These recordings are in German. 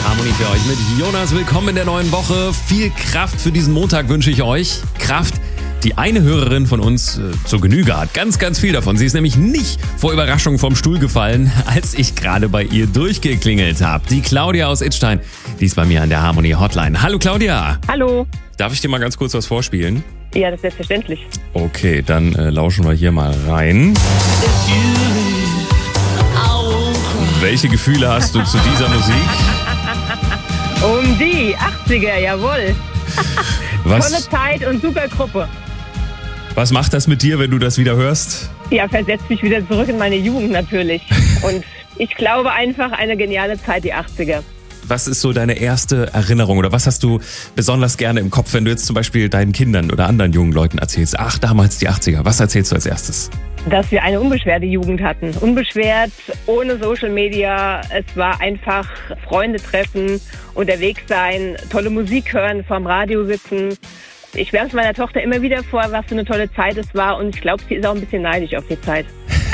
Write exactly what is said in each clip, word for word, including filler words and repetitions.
Harmony für euch mit Jonas. Willkommen in der neuen Woche. Viel Kraft für diesen Montag wünsche ich euch. Kraft, die eine Hörerin von uns äh, zur Genüge hat. Ganz, ganz viel davon. Sie ist nämlich nicht vor Überraschung vom Stuhl gefallen, als ich gerade bei ihr durchgeklingelt habe. Die Claudia aus Idstein, die ist bei mir an der Harmony Hotline. Hallo Claudia. Hallo. Darf ich dir mal ganz kurz was vorspielen? Ja, das ist selbstverständlich. Okay, dann äh, lauschen wir hier mal rein. Welche Gefühle hast du zu dieser Musik? Um die achtziger, jawohl. Was, Tolle Zeit und super Gruppe. was macht das mit dir, wenn du das wieder hörst? Ja, versetzt mich wieder zurück in meine Jugend natürlich. Und ich glaube einfach eine geniale Zeit, die achtziger. Was ist so deine erste Erinnerung oder was hast du besonders gerne im Kopf, wenn du jetzt zum Beispiel deinen Kindern oder anderen jungen Leuten erzählst? Ach, damals die achtziger. Was erzählst du als erstes? Dass wir eine unbeschwerte Jugend hatten. Unbeschwert, ohne Social Media. Es war einfach Freunde treffen, unterwegs sein, tolle Musik hören, vorm Radio sitzen. Ich werfe meiner Tochter immer wieder vor, was für eine tolle Zeit es war. Und ich glaube, sie ist auch ein bisschen neidisch auf die Zeit.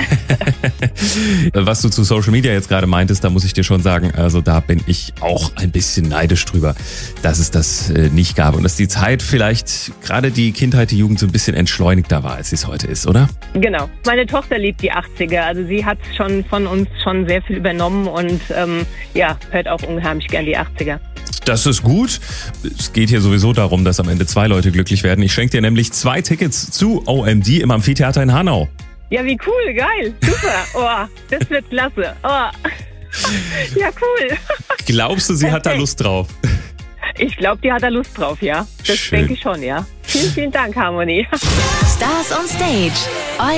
Was du zu Social Media jetzt gerade meintest, da muss ich dir schon sagen, also da bin ich auch ein bisschen neidisch drüber, dass es das äh, nicht gab und dass die Zeit vielleicht gerade die Kindheit, die Jugend so ein bisschen entschleunigter war, als sie es heute ist, oder? Genau. Meine Tochter liebt die achtziger. Also sie hat schon von uns schon sehr viel übernommen und ähm, ja, hört auch unheimlich gern die achtziger. Das ist gut. Es geht hier sowieso darum, dass am Ende zwei Leute glücklich werden. Ich schenke dir nämlich zwei Tickets zu O M D im Amphitheater in Hanau. Ja, wie cool, geil, super. Oh, das wird klasse. Oh. Ja, cool. Glaubst du, sie hat da Perfekt. Lust drauf? Ich glaube, die hat da Lust drauf, ja. Das Schön. denke ich schon, ja. Vielen, vielen Dank, Harmony. Stars on Stage.